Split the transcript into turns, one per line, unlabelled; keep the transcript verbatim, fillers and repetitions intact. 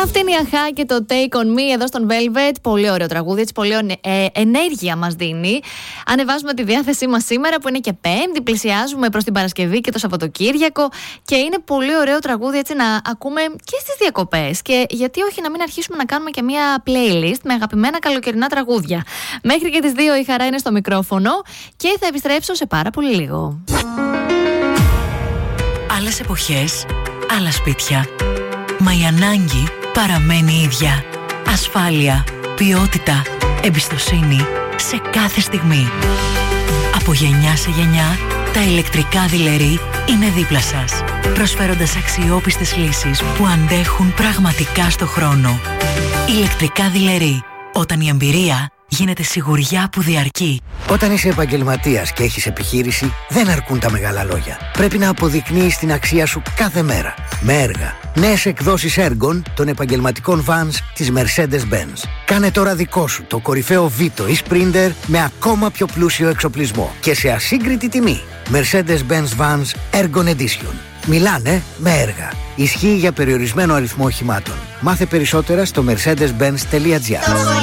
Αυτή είναι η Αχά και το Take On Me εδώ στον Velvet. Πολύ ωραίο τραγούδι, έτσι πολύ ε, ενέργεια μας δίνει. Ανεβάζουμε τη διάθεσή μας σήμερα που είναι και Πέμπτη, πλησιάζουμε προς την Παρασκευή και το Σαββατοκύριακο και είναι πολύ ωραίο τραγούδι έτσι να ακούμε και στις διακοπές. Και γιατί όχι να μην αρχίσουμε να κάνουμε και μια playlist με αγαπημένα καλοκαιρινά τραγούδια. Μέχρι και τις δύο η Χαρά είναι στο μικρόφωνο και θα επιστρέψω σε πάρα πολύ λίγο.
Άλλες εποχές, άλλα σπίτια. Μα η ανάγκη παραμένει η ίδια. Ασφάλεια, ποιότητα, εμπιστοσύνη σε κάθε στιγμή. Από γενιά σε γενιά, τα ηλεκτρικά δειλερί είναι δίπλα σας, προσφέροντας αξιόπιστες λύσεις που αντέχουν πραγματικά στο χρόνο. Ηλεκτρικά δειλερί, όταν η εμπειρία γίνεται σιγουριά που διαρκεί.
Όταν είσαι επαγγελματίας και έχεις επιχείρηση, δεν αρκούν τα μεγάλα λόγια. Πρέπει να αποδεικνύεις την αξία σου κάθε μέρα. Με έργα. Νέες εκδόσεις έργων των επαγγελματικών vans της Mercedes-Benz. Κάνε τώρα δικό σου το κορυφαίο Vito ή Sprinter με ακόμα πιο πλούσιο εξοπλισμό και σε ασύγκριτη τιμή. Mercedes-Benz Vans Ergon Edition. Μιλάνε με έργα. Ισχύει για περιορισμένο αριθμό οχημάτων. Μάθε περισσότερα στο mercedes benz τελεία gr.